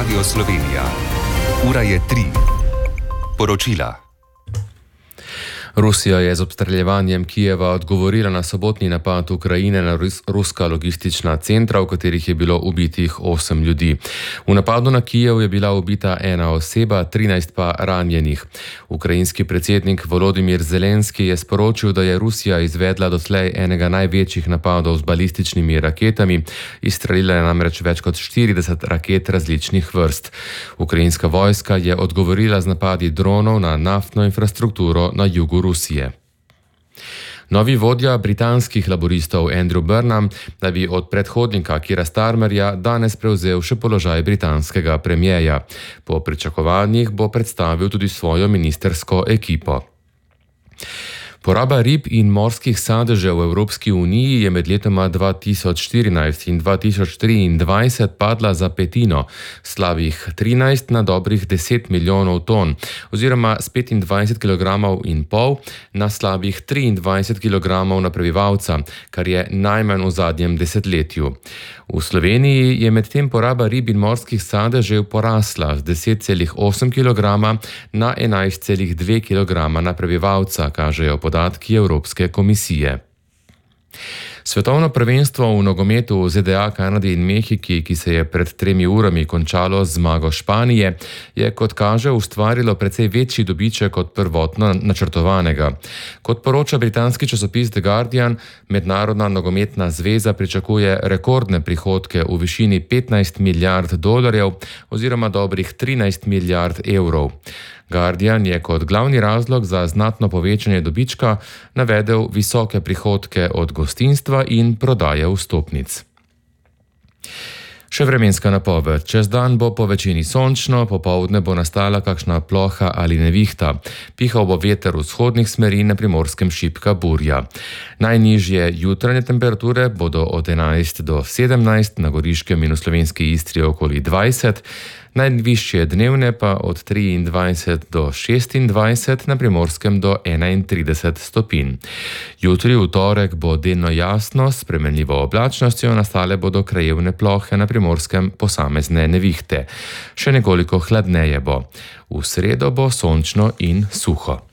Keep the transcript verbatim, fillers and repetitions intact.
Radio Slovenija. Ura je tri. Poročila. Rusija je z obstreljevanjem Kijeva odgovorila na sobotni napad Ukrajine na rus ruska logistična centra, v katerih je bilo ubitih osem ljudi. V napadu na Kijev je bila ubita ena oseba, trinajst pa ranjenih. Ukrajinski predsednik Volodimir Zelenski je sporočil, da je Rusija izvedla doslej enega največjih napadov z balističnimi raketami, izstrelila je namreč več kot štirideset raket različnih vrst. Ukrajinska vojska je odgovorila z napadi dronov na naftno infrastrukturo na jugu Rusije. Novi vodja britanskih laboristov Andrew Burnham da bi od predhodnika Keira Starmerja danes prevzel še položaj britanskega premierja. Po pričakovanjih bo predstavil tudi svojo ministersko ekipo. Poraba rib in morskih sadežev v Evropski uniji je med letoma dva tisoč štirinajst in dva tisoč triindvajset padla za petino, slabih trinajst na dobrih deset milijonov ton, oziroma s petindvajset kilogramov in pol na slabih triindvajset kilogramov na prebivalca, kar je najmanj v zadnjem desetletju. V Sloveniji je medtem poraba rib in morskih sadežev porasla z deset celih osem kilograma na enajst celih dve kilograma na prebivalca, kažejo podatki Evropske komisije. Svetovno prvenstvo v nogometu v Z D A, Kanadi in Mehiki, ki se je pred tremi urami končalo z zmago Španije, je kot kaže ustvarilo precej večji dobiček od prvotno načrtovanega. Kot poroča britanski časopis The Guardian, Mednarodna nogometna zveza pričakuje rekordne prihodke v višini petnajst milijard dolarjev oziroma dobrih trinajst milijard evrov. Guardian je kot glavni razlog za znatno povečanje dobička navedel visoke prihodke od gostinstva in prodaje vstopnic. Še vremenska napoved. Čez dan bo po večini sončno, popoldne bo nastala kakšna ploha ali nevihta. Pihal bo veter vzhodnih smeri, na Primorskem šibka burja. Najnižje jutranje temperature bodo od enajst do sedemnajst, na Goriškem in v Slovenski Istri okoli dvajset, najvišje dnevne pa od triindvajset do šestindvajset, na Primorskem do enaintrideset stopinj. Jutri v torek bo delno jasno, s spremenljivo oblačnostjo, nastale bodo krajevne plohe, na Primorskem posamezne nevihte. Še nekoliko hladneje bo. V sredo bo sončno in suho.